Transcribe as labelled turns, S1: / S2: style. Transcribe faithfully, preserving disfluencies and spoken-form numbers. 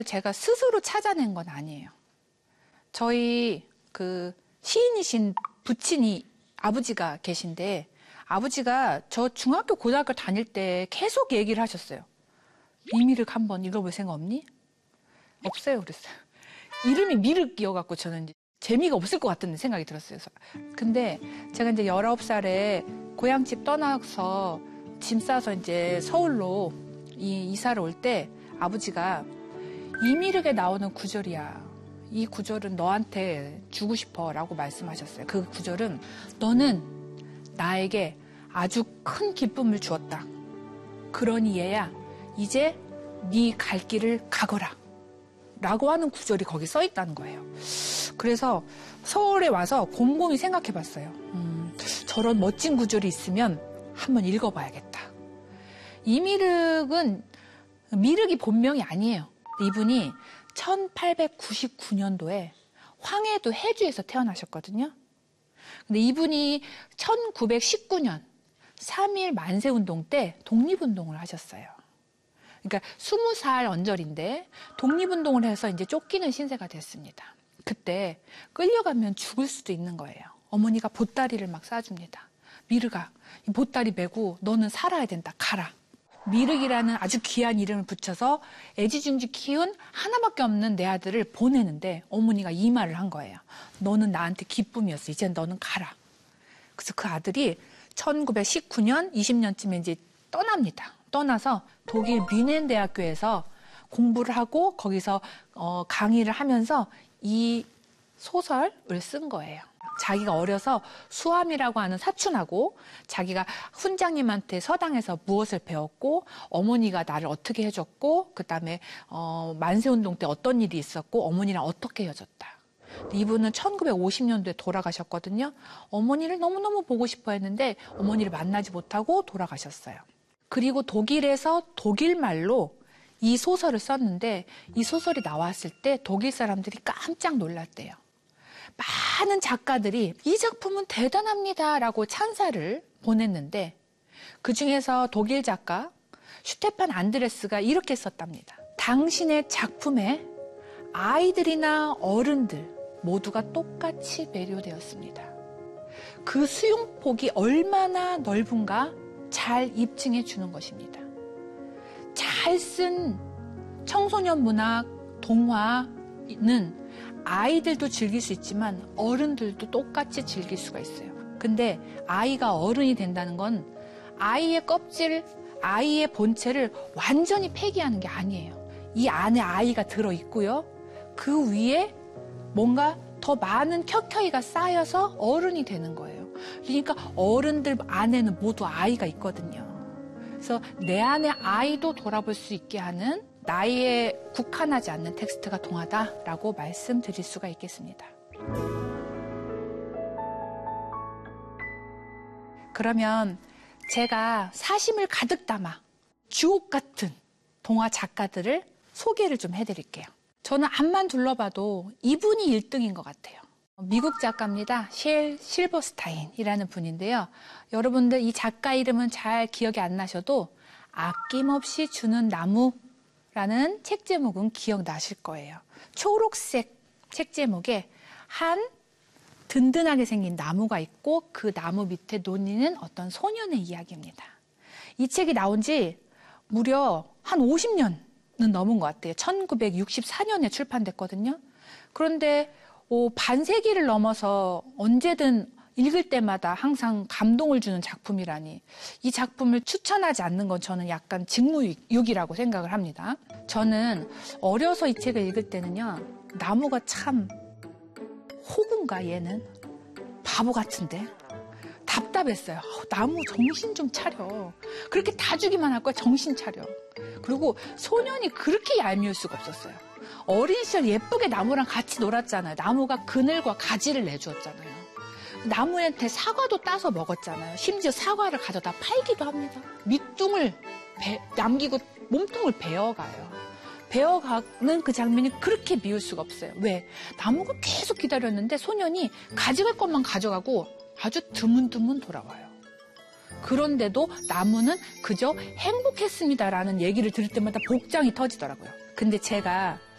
S1: 제가 스스로 찾아낸 건 아니에요. 저희 그 시인이신 부친이 아버지가 계신데 아버지가 저 중학교 고등학교 다닐 때 계속 얘기를 하셨어요. 이미륵 한번 읽어볼 생각 없니? 없어요 그랬어요. 이름이 미륵이어갖고 저는 이제 재미가 없을 것 같은 생각이 들었어요. 근데 제가 이제 열아홉 살에 고향집 떠나서 짐 싸서 이제 서울로 이, 이사를 올 때 아버지가 이미륵에 나오는 구절이야. 이 구절은 너한테 주고 싶어 라고 말씀하셨어요. 그 구절은 너는 나에게 아주 큰 기쁨을 주었다. 그러니 얘야 이제 네 갈 길을 가거라 라고 하는 구절이 거기 써 있다는 거예요. 그래서 서울에 와서 곰곰이 생각해 봤어요. 음, 저런 멋진 구절이 있으면 한번 읽어봐야겠다. 이미륵은 미륵이 본명이 아니에요. 이분이 천팔백구십구 년도에 황해도 해주에서 태어나셨거든요. 근데 이분이 천구백십구 년 삼 일 만세운동 때 독립운동을 하셨어요. 그러니까 스무 살 언저리인데 독립운동을 해서 이제 쫓기는 신세가 됐습니다. 그때 끌려가면 죽을 수도 있는 거예요. 어머니가 보따리를 막 싸줍니다. 미륵아, 이 보따리 메고 너는 살아야 된다. 가라. 미륵이라는 아주 귀한 이름을 붙여서 애지중지 키운 하나밖에 없는 내 아들을 보내는데 어머니가 이 말을 한 거예요. 너는 나한테 기쁨이었어. 이제 너는 가라. 그래서 그 아들이 천구백십구 년 이십 년쯤에 이제 떠납니다. 떠나서 독일 뮌헨 대학교에서 공부를 하고 거기서 어, 강의를 하면서 이 소설을 쓴 거예요. 자기가 어려서 수암이라고 하는 사촌하고 자기가 훈장님한테 서당에서 무엇을 배웠고 어머니가 나를 어떻게 해줬고 그다음에 어, 만세운동 때 어떤 일이 있었고 어머니랑 어떻게 헤어졌다. 이분은 천구백오십 년도에 돌아가셨거든요. 어머니를 너무너무 보고 싶어 했는데 어머니를 만나지 못하고 돌아가셨어요. 그리고 독일에서 독일말로 이 소설을 썼는데 이 소설이 나왔을 때 독일 사람들이 깜짝 놀랐대요. 많은 작가들이 이 작품은 대단합니다라고 찬사를 보냈는데 그중에서 독일 작가 슈테판 안드레스가 이렇게 썼답니다. 당신의 작품에 아이들이나 어른들 모두가 똑같이 매료되었습니다. 그 수용폭이 얼마나 넓은가 잘 입증해 주는 것입니다. 잘 쓴 청소년 문학, 동화는 아이들도 즐길 수 있지만 어른들도 똑같이 즐길 수가 있어요. 근데 아이가 어른이 된다는 건 아이의 껍질, 아이의 본체를 완전히 폐기하는 게 아니에요. 이 안에 아이가 들어있고요. 그 위에 뭔가 더 많은 켜켜이가 쌓여서 어른이 되는 거예요. 그러니까 어른들 안에는 모두 아이가 있거든요. 그래서 내 안에 아이도 돌아볼 수 있게 하는 나이에 국한하지 않는 텍스트가 동하다라고 말씀드릴 수가 있겠습니다. 그러면 제가 사심을 가득 담아 주옥 같은 동화 작가들을 소개를 좀 해드릴게요. 저는 앞만 둘러봐도 이분이 일 등인 것 같아요. 미국 작가입니다. 쉘 실버스타인이라는 분인데요. 여러분들 이 작가 이름은 잘 기억이 안 나셔도 아낌없이 주는 나무라는 책 제목은 기억나실 거예요. 초록색 책 제목에 한 든든하게 생긴 나무가 있고 그 나무 밑에 놓이는 어떤 소년의 이야기입니다. 이 책이 나온 지 무려 한 오십 년은 넘은 것 같아요. 천구백육십사 년에 출판됐거든요. 그런데 오, 반세기를 넘어서 언제든 읽을 때마다 항상 감동을 주는 작품이라니 이 작품을 추천하지 않는 건 저는 약간 직무유기라고 생각을 합니다. 저는 어려서 이 책을 읽을 때는요. 나무가 참 호구인가 얘는? 바보 같은데? 답답했어요. 나무 정신 좀 차려. 그렇게 다 주기만 할 거야. 정신 차려. 그리고 소년이 그렇게 얄미울 수가 없었어요. 어린 시절 예쁘게 나무랑 같이 놀았잖아요. 나무가 그늘과 가지를 내주었잖아요. 나무한테 사과도 따서 먹었잖아요. 심지어 사과를 가져다 팔기도 합니다. 밑둥을 배, 남기고 몸통을 베어가요. 베어가는 그 장면이 그렇게 미울 수가 없어요. 왜? 나무가 계속 기다렸는데 소년이 가져갈 것만 가져가고 아주 드문드문 돌아와요. 그런데도 나무는 그저 행복했습니다라는 얘기를 들을 때마다 복장이 터지더라고요. 근데 제가